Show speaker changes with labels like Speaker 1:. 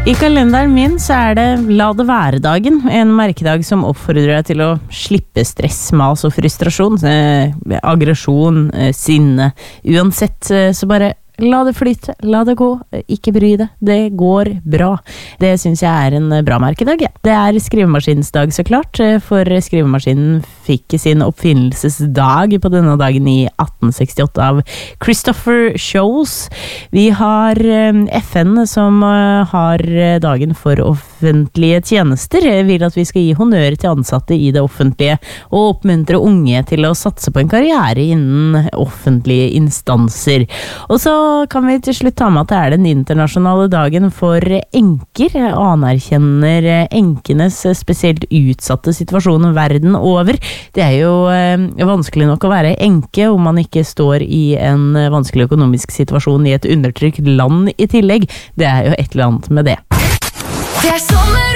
Speaker 1: I kalenderen min så det La det være dagen, en merkedag som oppfordrer deg til å slippe stress, mas og frustrasjon, aggresjon, sinne. Uansett, så bare la det flyte, la det gå, ikke bry det, det går bra. Det synes jeg en bra merkedag. Ja. Det skrivemaskinens dag så klart, for skrivemaskinen fikk sin oppfinnelsesdag på denne dagen i 1868 av Christopher Sholes. Vi har FN som har dagen for offentlige tjenester, vil at vi skal gi honnør til ansatte i det offentlige, og oppmuntre unge til å satse på en karriere innen offentlige instanser. Og så kan vi til slutt ta med at det den internasjonale dagen for enker. Anerkjenner enkenes spesielt utsatte situasjon verden over. Det jo vanskelig nok å være enke om man ikke står i en vanskelig økonomisk situasjon i et undertrykt land i tillegg. Det jo et eller annet med det.
Speaker 2: Det sommer